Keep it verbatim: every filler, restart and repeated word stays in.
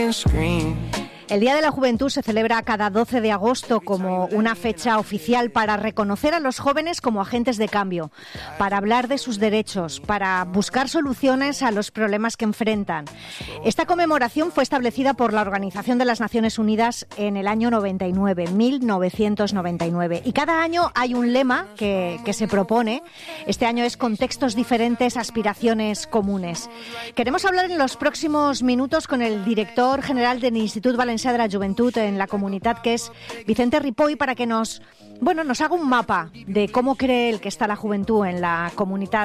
El Día de la Juventud se celebra cada doce de agosto como una fecha oficial para reconocer a los jóvenes como agentes de cambio, para hablar de sus derechos, para buscar soluciones a los problemas que enfrentan. Esta conmemoración fue establecida por la Organización de las Naciones Unidas en el año noventa y nueve, mil novecientos noventa y nueve. Y cada año hay un lema que, que se propone. Este año es contextos diferentes, aspiraciones comunes. Queremos hablar en los próximos minutos con el director general del Institut Valencià de la Juventud en la comunidad, que es Vicente Ripoll, para que nos, bueno, nos haga un mapa de cómo cree él que está la juventud en la comunidad